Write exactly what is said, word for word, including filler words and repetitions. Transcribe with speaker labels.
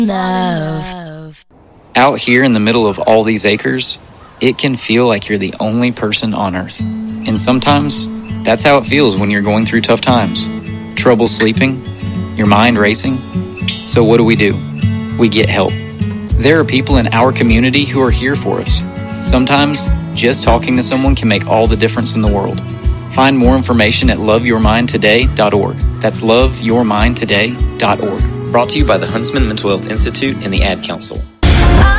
Speaker 1: Love.
Speaker 2: Out here in the middle of all these acres, it can feel like you're the only person on earth. And sometimes, that's how it feels when you're going through tough times. Trouble sleeping, your mind racing. So what do we do? We get help. There are people in our community who are here for us. Sometimes, just talking to someone can make all the difference in the world. Find more information at love your mind today dot org. That's love your mind today dot org. Brought to you by the Huntsman Mental Health Institute and the Ad Council.